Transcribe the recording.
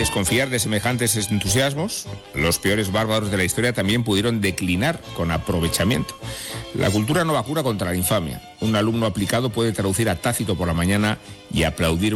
desconfiar de semejantes entusiasmos, los peores bárbaros de la historia también pudieron declinar con aprovechamiento. La cultura no vacuna contra la infamia. Un alumno aplicado puede traducir a Tácito por la mañana y aplaudir